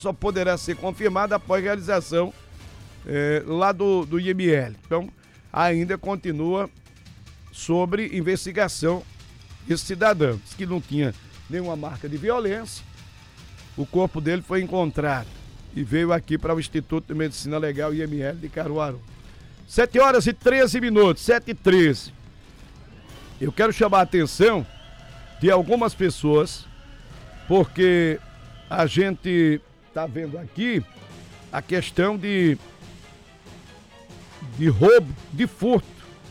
só poderá ser confirmada após realização lá do IML. Então, ainda continua sobre investigação esse cidadão. Diz que não tinha nenhuma marca de violência. O corpo dele foi encontrado e veio aqui para o Instituto de Medicina Legal IML de Caruaru. 7h13, 7h13. Eu quero chamar a atenção de algumas pessoas, porque a gente está vendo aqui a questão de roubo, de furto.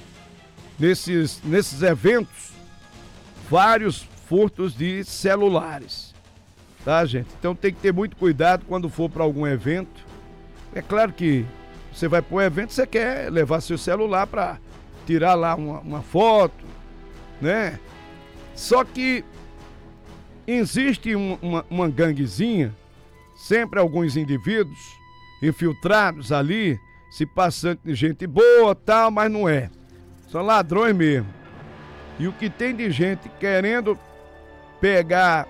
Nesses eventos, vários furtos de celulares. Tá, gente? Então tem que ter muito cuidado quando for para algum evento. É claro que você vai para um evento, você quer levar seu celular para tirar lá uma foto, né? Só que existe uma ganguezinha, sempre alguns indivíduos infiltrados ali, se passando de gente boa, tal, mas não é. São ladrões mesmo. E o que tem de gente querendo pegar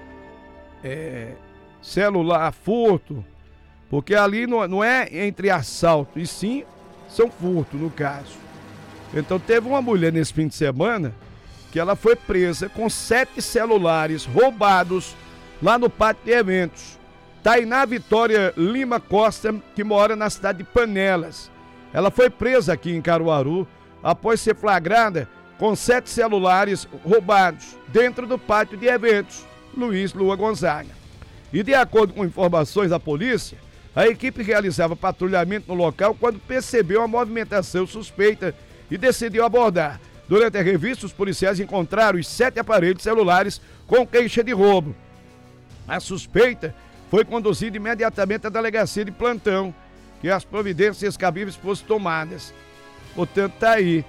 celular, furto, porque ali não é entre assalto, e sim são furto, no caso. Então teve uma mulher nesse fim de semana que ela foi presa com 7 celulares roubados lá no pátio de eventos. Tainá Vitória Lima Costa, que mora na cidade de Panelas. Ela foi presa aqui em Caruaru após ser flagrada com 7 celulares roubados dentro do pátio de eventos Luiz Lua Gonzaga. E de acordo com informações da polícia, a equipe realizava patrulhamento no local quando percebeu a movimentação suspeita e decidiu abordar. Durante a revista, os policiais encontraram os 7 aparelhos celulares com queixa de roubo. A suspeita foi conduzida imediatamente à delegacia de plantão, que as providências cabíveis fossem tomadas. Portanto, tá aí.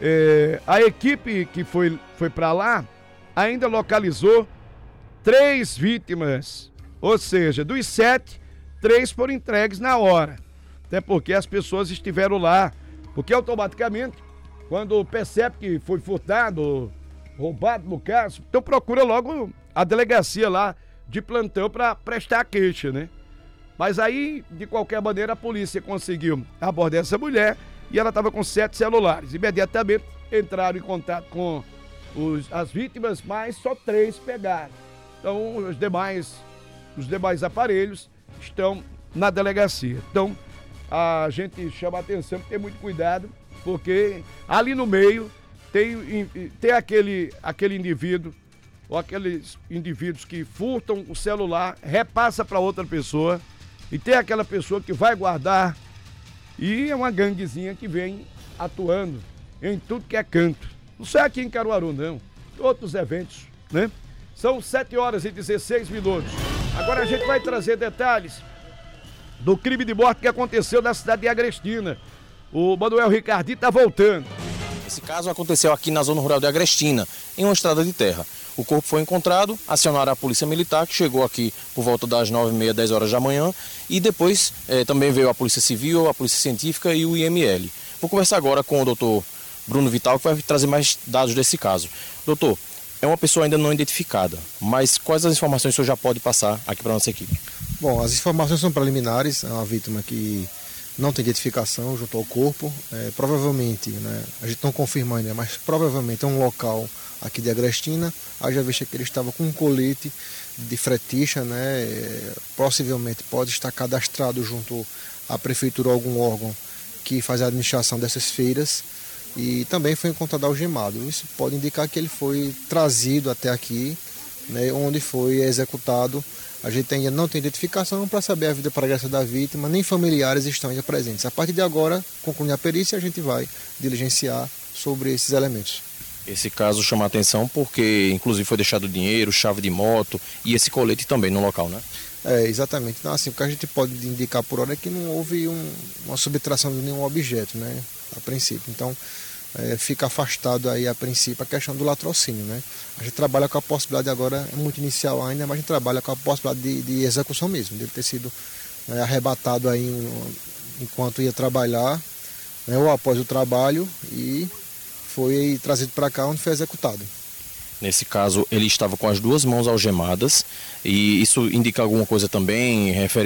A equipe que foi para lá ainda localizou 3 vítimas, ou seja, dos 7, 3 foram entregues na hora, até porque as pessoas estiveram lá, porque automaticamente, quando percebe que foi furtado, roubado no caso, então procura logo a delegacia lá de plantão para prestar a queixa, né? Mas aí, de qualquer maneira, a polícia conseguiu abordar essa mulher e ela estava com 7 celulares. Imediatamente entraram em contato com as vítimas, mas só 3 pegaram. Então, os demais aparelhos estão na delegacia. Então, a gente chama a atenção, ter muito cuidado, porque ali no meio tem aquele indivíduo, ou aqueles indivíduos que furtam o celular, repassa para outra pessoa, e tem aquela pessoa que vai guardar, e é uma ganguezinha que vem atuando em tudo que é canto. Não só aqui em Caruaru, não. Outros eventos, né? São 7h16. Agora a gente vai trazer detalhes do crime de morte que aconteceu na cidade de Agrestina. O Manuel Ricardinho está voltando. Esse caso aconteceu aqui na zona rural de Agrestina, em uma estrada de terra. O corpo foi encontrado, acionaram a polícia militar, que chegou aqui por volta das 9h30, 10 horas da manhã, e depois também veio a polícia civil, a polícia científica e o IML. Vou conversar agora com o doutor Bruno Vital, que vai trazer mais dados desse caso. Doutor, é uma pessoa ainda não identificada, mas quais as informações o senhor já pode passar aqui para a nossa equipe? Bom, as informações são preliminares, é uma vítima que não tem identificação junto ao corpo, provavelmente, né, a gente não confirma ainda, mas provavelmente é um local aqui de Agrestina. Haja vista que ele estava com um colete de fretixa, né, possivelmente pode estar cadastrado junto à prefeitura ou algum órgão que faz a administração dessas feiras, e também foi encontrado algemado. Isso pode indicar que ele foi trazido até aqui, né, onde foi executado. A gente ainda não tem identificação para saber a vida pregressa da vítima, nem familiares estão ainda presentes. A partir de agora, concluindo a perícia, a gente vai diligenciar sobre esses elementos. Esse caso chama a atenção porque, inclusive, foi deixado dinheiro, chave de moto e esse colete também no local, né? Exatamente. Então, assim, o que a gente pode indicar por hora é que não houve uma subtração de nenhum objeto, né, a princípio. Então, fica afastado aí, a princípio, a questão do latrocínio, né? A gente trabalha com a possibilidade agora, é muito inicial ainda, mas a gente trabalha com a possibilidade de execução mesmo, dele ter sido arrebatado aí enquanto ia trabalhar, né, ou após o trabalho, e foi trazido para cá onde foi executado. Nesse caso, ele estava com as 2 mãos algemadas, e isso indica alguma coisa também referente